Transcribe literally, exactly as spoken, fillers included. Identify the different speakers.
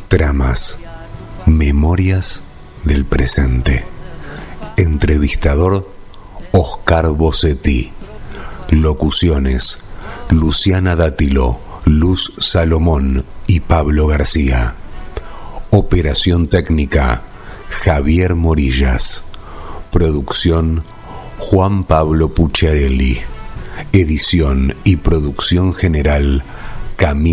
Speaker 1: Tramas, memorias del presente. Entrevistador Oscar Bossetti. Locuciones Luciana Dátilo, Luz Salomón y Pablo García. Operación técnica Javier Morillas. Producción Juan Pablo Pucciarelli. Edición y producción general Camila